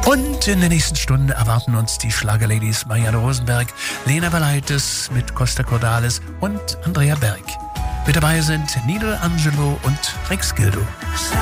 Und in der nächsten Stunde erwarten uns die Schlagerladies Marianne Rosenberg, Lena Valaitis mit Costa Cordalis und Andrea Berg. Mit dabei sind Nino Angelo und Rex Gildo.